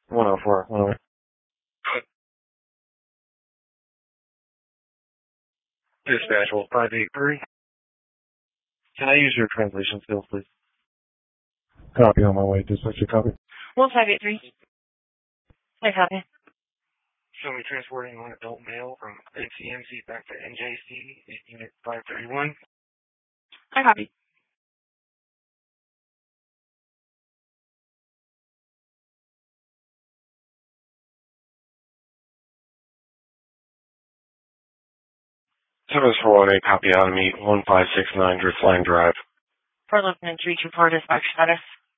104. Dispatch, hold 583. Can I use your translation skills, please? Copy on my way. Dispatch, your copy. Well, 583. I copy. Show me transporting one adult male from NCMC back to NJC, Unit 531. I copy. Service 418, copy out of me, 1569 Driftline Drive. For Lieutenant 324, dispatch status.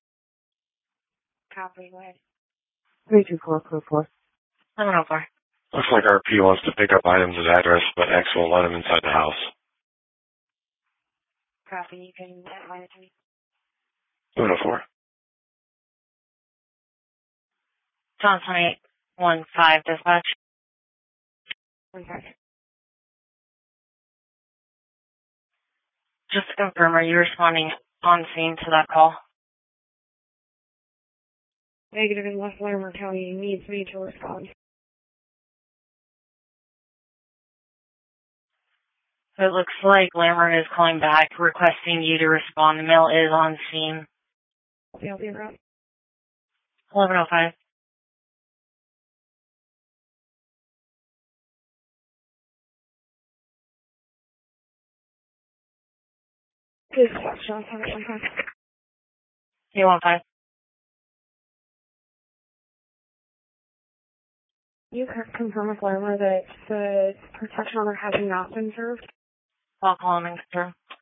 Copy, go ahead. 32444. 704. Looks like RP wants to pick up items at address, but X won't let him inside the house. Copy, you can advise me. 104. John 2815, dispatch. Okay. Just to confirm, are you responding on scene to that call? Negative, unless Larimer County needs me to respond. So it looks like Lambert is calling back, requesting you to respond. The male is on scene. I'll be around. 1105. Dispatch, John 715. 815. You can confirm with Larimer that the protection order has not been served? I'll call him and confirm.